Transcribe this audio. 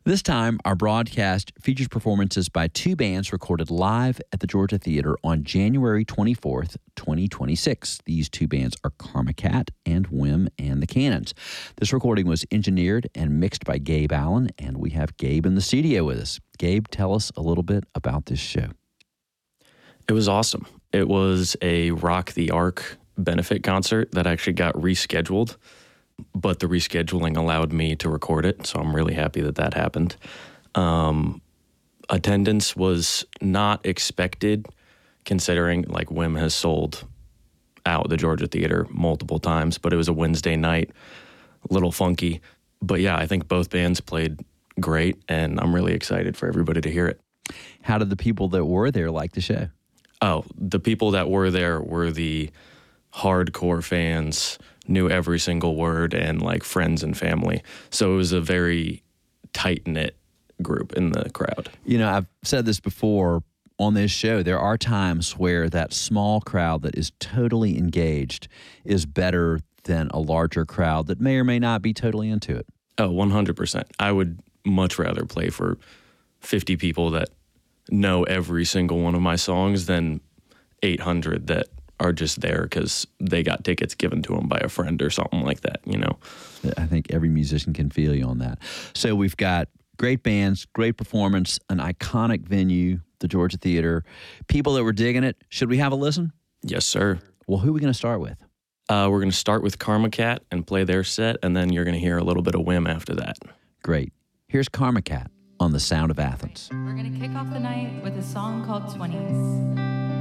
This time, our broadcast features performances by two bands recorded live at the Georgia Theater on January 24th, 2026. These two bands are Karma Cat and Whim and the Cannons. This recording was engineered and mixed by Gabe Allen, and we have Gabe in the studio with us. Gabe, tell us a little bit about this show. It was awesome. It was a Rock the Ark benefit concert that actually got rescheduled, but the rescheduling allowed me to record it, so I'm really happy that that happened. Attendance was not expected, considering like Whim has sold out the Georgia Theater multiple times, but it was a Wednesday night, a little funky. But yeah, I think both bands played great, and I'm really excited for everybody to hear it. How did the people that were there like the show? Oh, the people that were there were the hardcore fans, knew every single word, and like friends and family. So it was a very tight-knit group in the crowd. You know, I've said this before on this show. There are times where that small crowd that is totally engaged is better than a larger crowd that may or may not be totally into it. Oh, 100%. I would much rather play for 50 people that know every single one of my songs than 800 that are just there because they got tickets given to them by a friend or something like that, you know? I think every musician can feel you on that. So we've got great bands, great performance, an iconic venue, the Georgia Theater, people that were digging it. Should we have a listen? Yes, sir. Well, who are we going to start with? We're going to start with Karma Cat and play their set, and then you're going to hear a little bit of Whim after that. Great. Here's Karma Cat on The Sound of Athens. We're going to kick off the night with a song called 20s.